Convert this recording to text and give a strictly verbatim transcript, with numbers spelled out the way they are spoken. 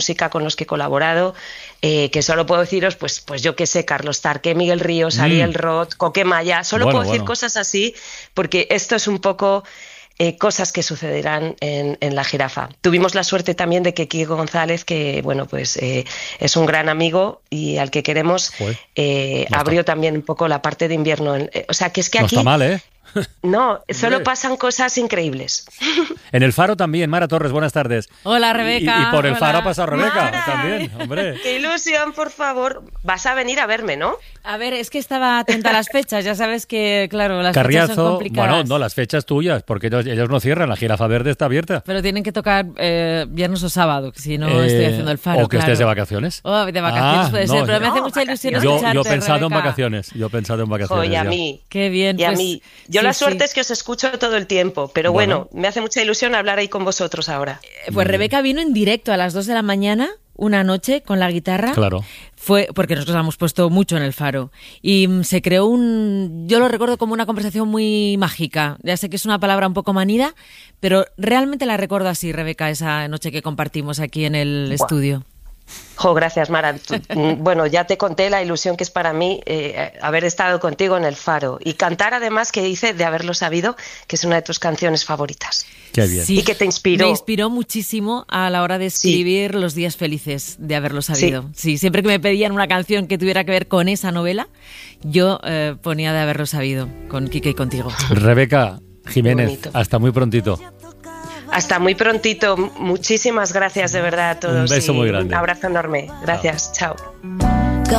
música con los que he colaborado, eh, que solo puedo deciros, pues, pues yo qué sé, Carlos Tarque, Miguel Ríos, mm. Ariel Roth, Coque Maya, solo bueno, puedo decir bueno. cosas así, porque esto es un poco... Eh, cosas que sucederán en, en La Jirafa. Tuvimos la suerte también de que Kiko González, que bueno, pues eh, es un gran amigo y al que queremos, eh, no abrió también un poco la parte de invierno. Eh, o sea, que es que no aquí... No está mal, ¿eh? No, solo pasan cosas increíbles. En el Faro también, Mara Torres, buenas tardes. Hola, Rebeca. Y, y por el Hola. Faro ha pasado Rebeca Mara. también, hombre. Qué ilusión, por favor. Vas a venir a verme, ¿no? A ver, es que estaba atenta a las fechas, ya sabes que, claro, las Carriazo, fechas son complicadas. Bueno, no, las fechas tuyas, porque ellos, ellos no cierran, la Jirafa Verde está abierta. Pero tienen que tocar eh, viernes o sábado, si no eh, estoy haciendo el Faro, O que claro. estés de vacaciones. Oh, de vacaciones ah, puede no, ser, pero no, me hace mucha ilusión yo, escucharte, yo he pensado Rebeca. en vacaciones, yo he pensado en vacaciones. Jo, y a ya. mí. Qué bien. Y a pues, mí. Yo sí, la suerte sí. es que os escucho todo el tiempo, pero bueno. Bueno. me hace mucha ilusión hablar ahí con vosotros ahora. Pues Rebeca vino en directo a las dos de la mañana, una noche, con la guitarra. Claro. Fue porque nosotros la hemos puesto mucho en el Faro. Y se creó un... Yo lo recuerdo como una conversación muy mágica. Ya sé que es una palabra un poco manida, pero realmente la recuerdo así, Rebeca, esa noche que compartimos aquí en el Buah. estudio. Jo, gracias, Mara. Bueno, ya te conté la ilusión que es para mí eh, haber estado contigo en el Faro y cantar además, que dice de haberlo sabido, que es una de tus canciones favoritas. Qué bien. Sí, y que te inspiró. Me inspiró muchísimo a la hora de escribir sí. Los días felices de haberlo sabido. Sí. sí, siempre que me pedían una canción que tuviera que ver con esa novela, yo eh, ponía de haberlo sabido, con Quique y contigo. Rebeca Jiménez, hasta muy prontito. Hasta muy prontito. Muchísimas gracias de verdad a todos. Un beso muy grande. Un abrazo enorme. Gracias. Chao. Chao.